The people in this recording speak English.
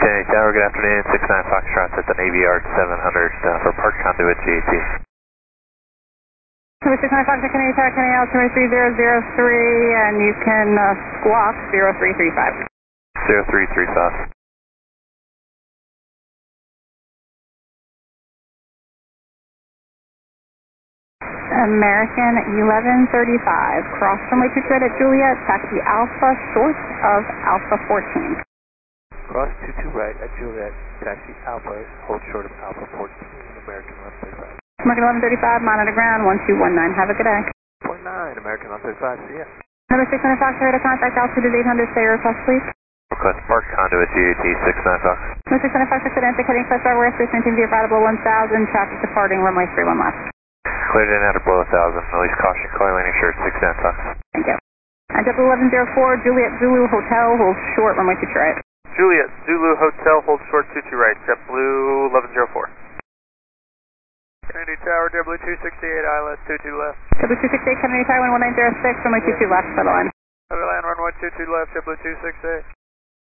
Kennedy Tower, good afternoon. 69 Foxtrot at the Navy Yard 700 for park conduit GAT. 69 Foxtrot, Kennedy Tower, Kennedy altimeter 3003, and you can squawk 0335. 0335. American 1135, cross runway 23 at Juliet, taxi Alpha short of Alpha 14. Cross 22 right at Juliet, taxi Alpha, hold short of Alpha 14, American 1135. American 1135, monitor ground 1219, have a good day. 0.9, American 1135, see ya. Number 600 Fox, radar contact, altitude is 800, stay or request please. Request park conduit GAT 69 Fox. Number 600 Fox, accident, heading south west, maintain via viable 1000, traffic departing, runway 31 left. Cleared in out of below 1000, release caution, clear landing shirt 69 Fox. Thank you. And JetBlue 1104, Juliet Zulu Hotel, hold short, runway 22 right. Juliet Zulu Hotel, hold short 22 right, JetBlue 1104. Kennedy Tower, W268, ILS 22 left. W268, Kennedy Tower, 1906, runway 22 left, for the line. Other line, runway 22 left, JetBlue 268.